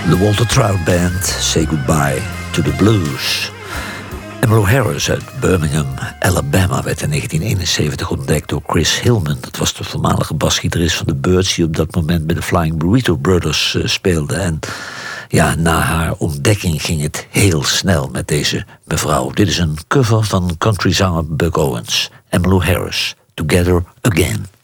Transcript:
De Walter Trout Band, Say Goodbye to the Blues. Emmylou Harris uit Birmingham, Alabama, werd in 1971 ontdekt door Chris Hillman. Dat was de voormalige basgitarist van de Byrds, die op dat moment bij de Flying Burrito Brothers speelde. En ja, na haar ontdekking ging het heel snel met deze mevrouw. Dit is een cover van countryzanger Buck Owens. Emmylou Harris, Together Again.